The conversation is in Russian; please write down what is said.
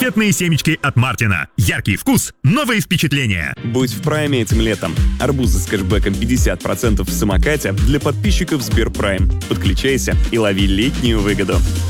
Конфетные семечки от Мартина. Яркий вкус, новые впечатления. Будь в прайме этим летом. Арбузы с кэшбэком 50% в самокате для подписчиков Сберпрайм. Подключайся и лови летнюю выгоду.